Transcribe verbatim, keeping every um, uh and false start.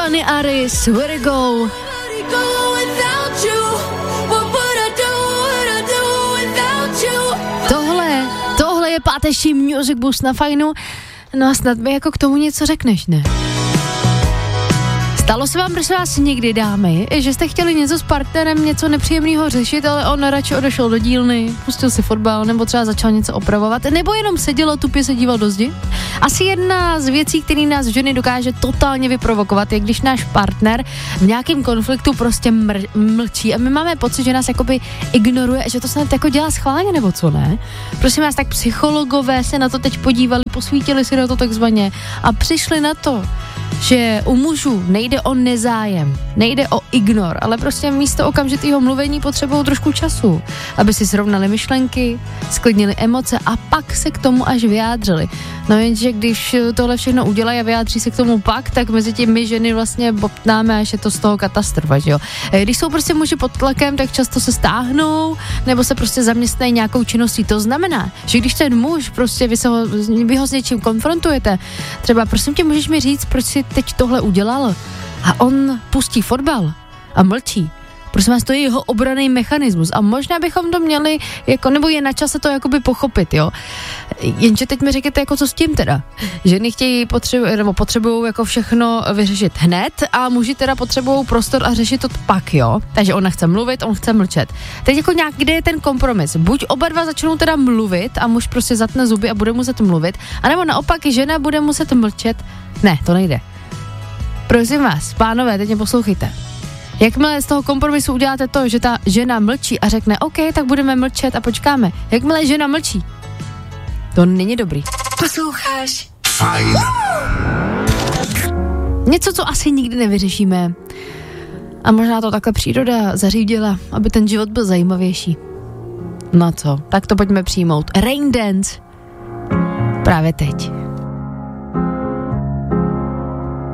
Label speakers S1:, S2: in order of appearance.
S1: Johnny Aris, Where to Go. Tohle, tohle je páteční Music Boost na Fajnu. No a snad mi jako k tomu něco řekneš, ne? Stalo se vám, prosím vás, někdy, dámy, že jste chtěli něco s partnerem, něco nepříjemného řešit, ale on radši odešel do dílny, pustil si fotbal, nebo třeba začal něco opravovat, nebo jenom seděl a tupě se díval do zdi? Asi jedna z věcí, který nás ženy dokáže totálně vyprovokovat, je když náš partner v nějakém konfliktu prostě mr- mlčí a my máme pocit, že nás jakoby ignoruje, že to snad jako dělá schválně, nebo co, ne? Prosím vás, tak psychologové se na to teď podívali, posvítili si na to takzvaně a přišli na to, že u mužů nejde o nezájem, nejde o ignor, ale prostě místo okamžitého mluvení potřebují trošku času, aby si srovnali myšlenky, sklidnili emoce a pak se k tomu až vyjádřili. No jenže když tohle všechno udělají a vyjádří se k tomu pak, tak mezi tím my ženy vlastně bobtnáme, až je to z toho katastrofa, že jo. Když jsou prostě muži pod tlakem, tak často se stáhnou, nebo se prostě zaměstnají nějakou činností. To znamená, že když ten muž prostě vy, se ho, vy ho s něčím konfrontujete, třeba prosím tě, můžeš mi říct, proč si teď tohle udělal? A on pustí fotbal a mlčí. Prosím vás, to je jeho obranný mechanismus a možná bychom to měli, jako, nebo je na čase to jakoby pochopit, jo. Jenže teď mi řekněte, jako co s tím teda. Ženy chtějí potřebu, nebo potřebují jako všechno vyřešit hned a muži teda potřebují prostor a řešit to pak, jo. Takže ona chce mluvit, on chce mlčet. Teď jako nějak, kde je ten kompromis? Buď oba dva začnou teda mluvit a muž prostě zatne zuby a bude muset mluvit, anebo naopak žena bude muset mlčet. Ne, to nejde. Prosím vás, pánové, teď mě poslouchejte. Jakmile z toho kompromisu uděláte to, že ta žena mlčí a řekne OK, tak budeme mlčet a počkáme. Jakmile žena mlčí, to není dobrý.
S2: Posloucháš Fajn.
S1: Něco, co asi nikdy nevyřešíme. A možná to takhle příroda zařídila, aby ten život byl zajímavější. No co, tak to pojďme přijmout. Rain Dance. Právě teď.